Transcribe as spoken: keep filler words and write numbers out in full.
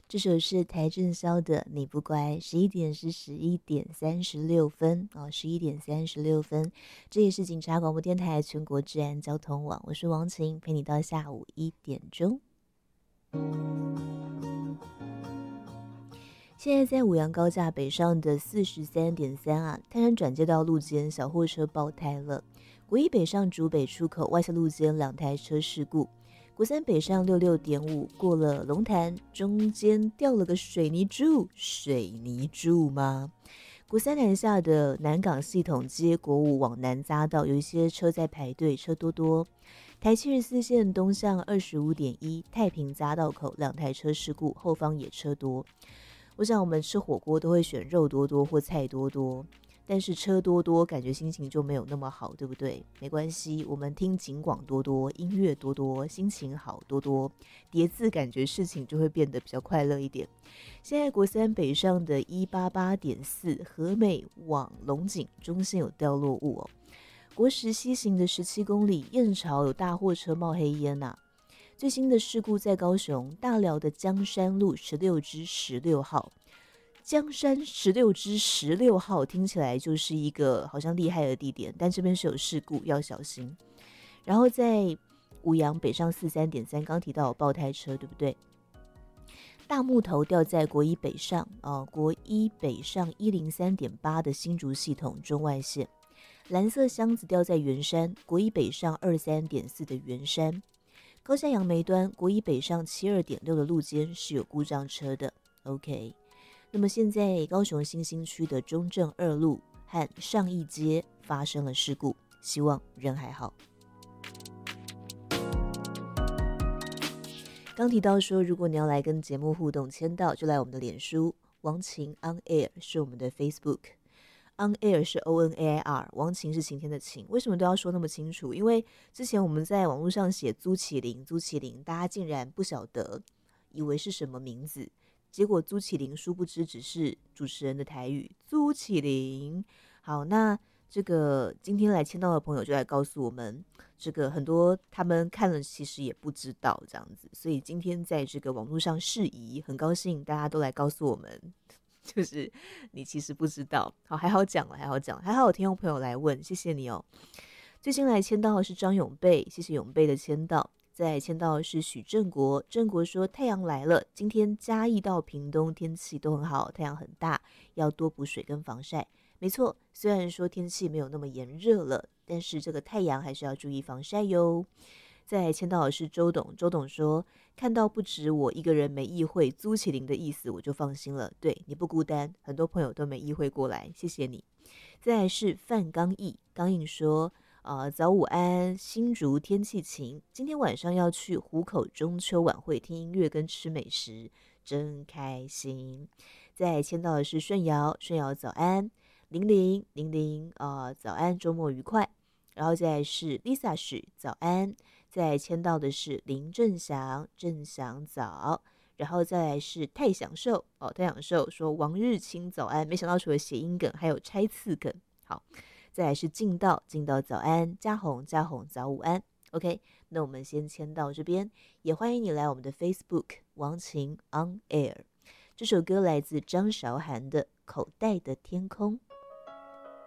这首是邰正宵的《你不乖》。十一点是十一点三十六分哦，十一点三十六分。这也是警察广播电台全国治安交通网，我是王晴，陪你到下午一点钟。现在在五杨高架北上的四十三点三啊，泰山转接道路肩小货车爆胎了。国一北上竹北出口外侧路肩两台车事故。国三北上六六点五过了龙潭，中间掉了个水泥柱，水泥柱吗？国三南下的南港系统街国五往南匝道，有一些车在排队，车多多。台七十四线东向二十五点一太平匝道口两台车事故，后方也车多。我想我们吃火锅都会选肉多多或菜多多，但是车多多感觉心情就没有那么好，对不对？没关系，我们听警广多多，音乐多多，心情好多多，叠字感觉事情就会变得比较快乐一点。现在国三北上的一八八点四和美往龙井中线有掉落物哦。国十西行的十七公里燕巢有大货车冒黑烟啊。最新的事故在高雄大寮的江山路十六支十六号，江山十六支十六号听起来就是一个好像厉害的地点，但这边是有事故，要小心。然后在五杨北上四三点三，刚提到有爆胎车，对不对？大木头掉在国一北上啊，国一北上一零三点八的新竹系统中外线，蓝色箱子掉在圆山，国一北上二三点四的圆山。高下杨梅端国一北上七二点六的路肩是有故障车的 OK。 那么现在高雄新兴区的中正二路和上义街发生了事故，希望人还好。刚提到说，如果你要来跟节目互动签到，就来我们的脸书王晴 on air 是我们的 Facebook， On Air 是 O N A I R， 王晴是晴天的晴。为什么都要说那么清楚？因为之前我们在网络上写朱启麟，朱启麟，大家竟然不晓得，以为是什么名字，结果朱启麟殊不知只是主持人的台语，朱启麟。好，那这个今天来签到的朋友就来告诉我们，这个很多他们看了其实也不知道这样子，所以今天在这个网络上释疑，很高兴大家都来告诉我们。就是你其实不知道，好，还好讲了，还好讲，还好有听众朋友来问，谢谢你哦。最新来签到的是张永贝，谢谢永贝的签到。再签到的是许正国，正国说太阳来了，今天嘉义到屏东天气都很好，太阳很大，要多补水跟防晒。没错，虽然说天气没有那么炎热了，但是这个太阳还是要注意防晒哟。再签到的是周董，周董说看到不止我一个人没意会朱启麟的意思，我就放心了。对，你不孤单，很多朋友都没意会过来，谢谢你。再来是范刚毅，刚毅说呃，早午安，新竹天气晴，今天晚上要去湖口中秋晚会听音乐跟吃美食，真开心。再签到的是顺瑶，顺瑶早安，玲玲玲玲呃，早安，周末愉快。然后再来是 Lisa 许早安，再签到的是林正祥，正祥早，然后再来是太享受哦，太享受说王日清早安，没想到除了谐音梗还有拆字梗。好，再来是进道，进道早安，嘉宏嘉宏早午安。 OK， 那我们先签到这边，也欢迎你来我们的 Facebook 王晴 on air。这首歌来自张韶涵的口袋的天空。